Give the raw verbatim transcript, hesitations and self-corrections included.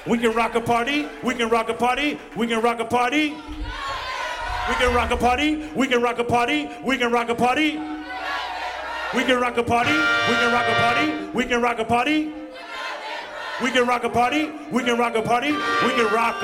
We can rock a party. We can rock a party. We can rock a party. We can rock a party. We can rock a party. We can rock a party. We can rock a party. We can rock a party. We can rock a party. We can rock a party. We can rock a party. We can rock